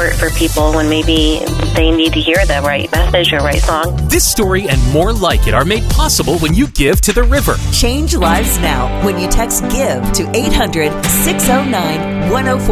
for people when maybe they need to hear the right message or right song. This story and more like it are made possible when you give to the river. Change lives now when you text GIVE to 800-609-104.